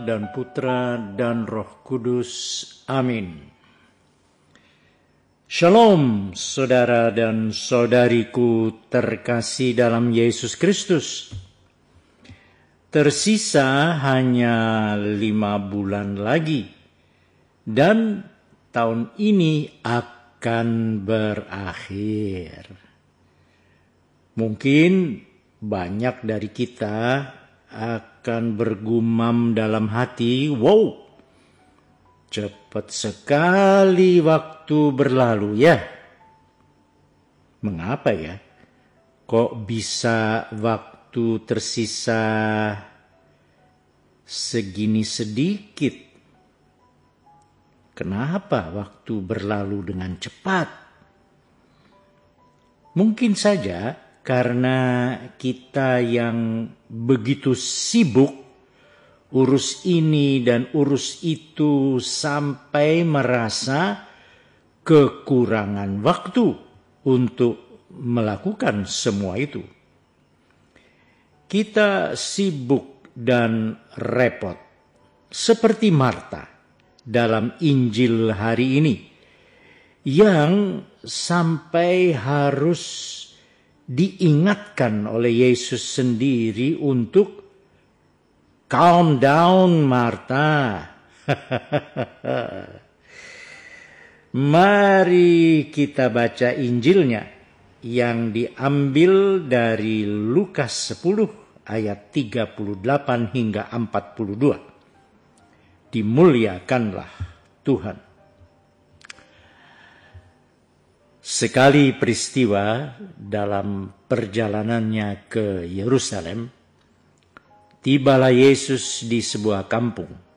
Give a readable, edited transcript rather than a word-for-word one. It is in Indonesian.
dan Putra dan Roh Kudus. Amin. Shalom saudara dan saudariku terkasih dalam Yesus Kristus. Tersisa hanya 5 bulan lagi dan tahun ini akan berakhir. Mungkin banyak dari kita akan bergumam dalam hati, wow, cepat sekali waktu berlalu ya. Mengapa ya? Kok bisa waktu tersisa segini sedikit? Kenapa waktu berlalu dengan cepat? Mungkin saja karena kita yang begitu sibuk urus ini dan urus itu sampai merasa kekurangan waktu untuk melakukan semua itu. Kita sibuk dan repot seperti Marta dalam Injil hari ini yang sampai harus diingatkan oleh Yesus sendiri untuk calm down Marta. Mari kita baca Injilnya yang diambil dari Lukas 10 ayat 38 hingga 42. Dimuliakanlah Tuhan. Sekali peristiwa dalam perjalanannya ke Yerusalem, tibalah Yesus di sebuah kampung.